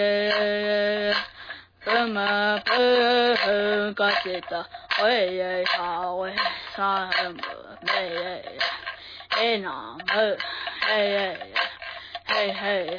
怎么不个记得喂耶啥喂啥么没耶哎那么嘿耶嘿嘿